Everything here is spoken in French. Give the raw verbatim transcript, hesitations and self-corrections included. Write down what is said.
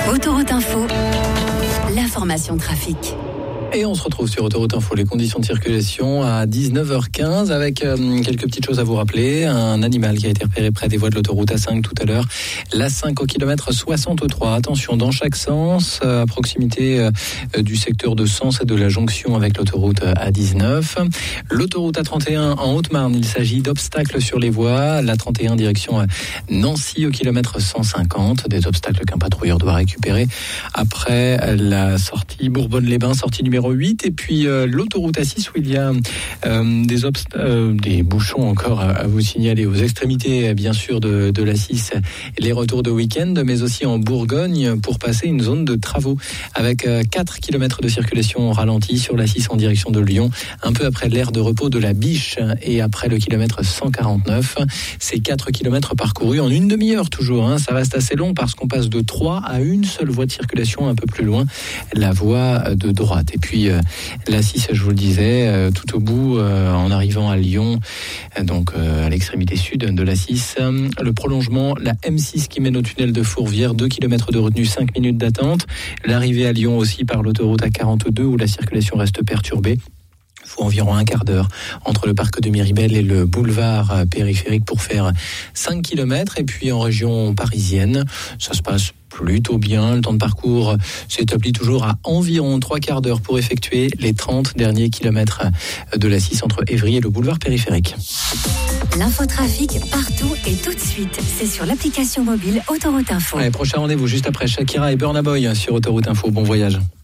Autoroute Info, l'information trafic. Et on se retrouve sur Autoroute Info, les conditions de circulation à dix-neuf heures quinze avec euh, quelques petites choses à vous rappeler. Un animal qui a été repéré près des voies de l'autoroute A cinq tout à l'heure. L'A cinq au kilomètre soixante-trois. Attention, dans chaque sens, à proximité euh, du secteur de Sens et de la jonction avec l'autoroute A dix-neuf. L'autoroute A trente et un en Haute-Marne, il s'agit d'obstacles sur les voies. L'A trente et un direction Nancy au kilomètre cent cinquante. Des obstacles qu'un patrouilleur doit récupérer après la sortie Bourbonne-les-Bains, sortie numéro huit, et puis euh, l'autoroute A six où il y a euh, des, obst- euh, des bouchons encore à, à vous signaler aux extrémités bien sûr de, de l'A six, les retours de week-end, mais aussi en Bourgogne pour passer une zone de travaux avec euh, quatre kilomètres de circulation ralentie sur l'A six en direction de Lyon, un peu après l'aire de repos de la Biche et après le kilomètre cent quarante-neuf. C'est quatre kilomètres parcourus en une demi-heure toujours, hein. Ça reste assez long parce qu'on passe de trois à une seule voie de circulation un peu plus loin, la voie de droite. Et puis Puis euh, l'A six, je vous le disais, euh, tout au bout, euh, en arrivant à Lyon, euh, donc euh, à l'extrémité sud de l'A six, euh, le prolongement, la M six qui mène au tunnel de Fourvière, deux kilomètres de retenue, cinq minutes d'attente. L'arrivée à Lyon aussi par l'autoroute A quarante-deux où la circulation reste perturbée. Il faut environ un quart d'heure entre le parc de Miribel et le boulevard périphérique pour faire cinq kilomètres. Et puis en région parisienne, ça se passe plutôt bien. Le temps de parcours s'établit toujours à environ trois quarts d'heure pour effectuer les trente derniers kilomètres de l'A six entre Évry et le boulevard périphérique. L'infotrafic partout et tout de suite. C'est sur l'application mobile Autoroute Info. Allez, prochain rendez-vous juste après Shakira et Burna Boy sur Autoroute Info. Bon voyage.